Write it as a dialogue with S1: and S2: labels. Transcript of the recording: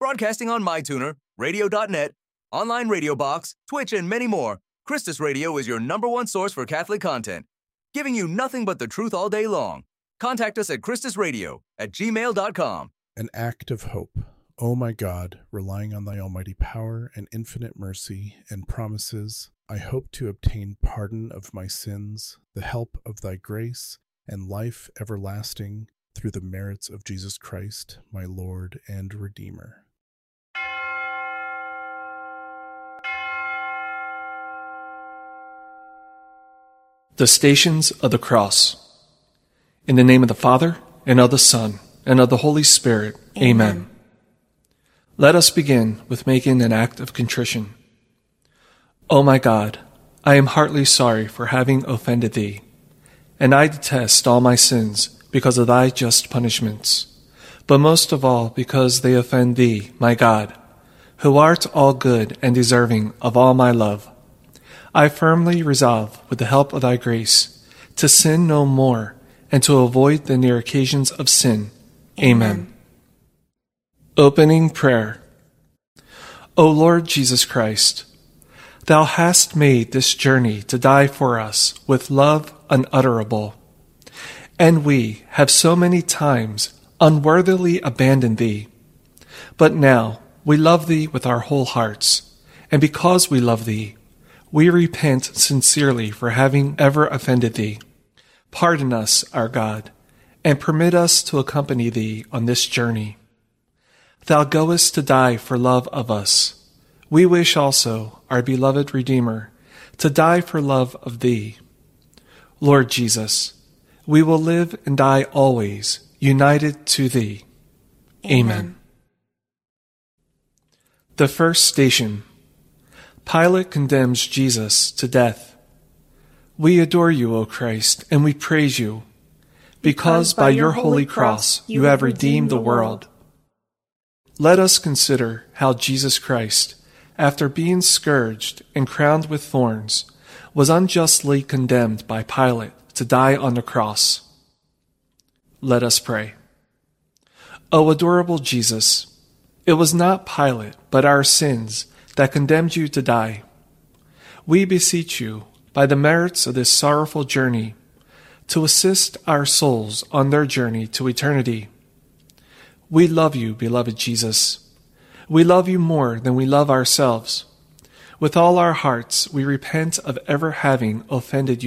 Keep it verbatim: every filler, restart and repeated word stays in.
S1: Broadcasting on MyTuner, radio dot net, online radio box, Twitch, and many more, Christus Radio is your number one source for Catholic content, giving you nothing but the truth all day long. Contact us at Christus Radio at gmail dot com.
S2: An act of hope. O my God, relying on thy almighty power and infinite mercy and promises, I hope to obtain pardon of my sins, the help of thy grace, and life everlasting through the merits of Jesus Christ, my Lord and Redeemer.
S3: The Stations of the Cross. In the name of the Father, and of the Son, and of the Holy Spirit. Amen. Amen. Let us begin with making an act of contrition. O my God, I am heartily sorry for having offended thee, and I detest all my sins because of thy just punishments, but most of all because they offend thee, my God, who art all good and deserving of all my love. I firmly resolve, with the help of thy grace, to sin no more and to avoid the near occasions of sin. Amen. Amen. Opening Prayer. O Lord Jesus Christ, thou hast made this journey to die for us with love unutterable, and we have so many times unworthily abandoned thee. But now we love thee with our whole hearts, and because we love thee, we repent sincerely for having ever offended thee. Pardon us, our God, and permit us to accompany thee on this journey. Thou goest to die for love of us. We wish also, our beloved Redeemer, to die for love of thee. Lord Jesus, we will live and die always, united to thee. Amen. Amen. The first station. Pilate condemns Jesus to death. We adore you, O Christ, and we praise you, because by your holy cross you have redeemed the world. Let us consider how Jesus Christ, after being scourged and crowned with thorns, was unjustly condemned by Pilate to die on the cross. Let us pray. O adorable Jesus, it was not Pilate, but our sins that condemned you to die. We beseech you, by the merits of this sorrowful journey, to assist our souls on their journey to eternity. We love you, beloved Jesus. We love you more than we love ourselves. With all our hearts, we repent of ever having offended you.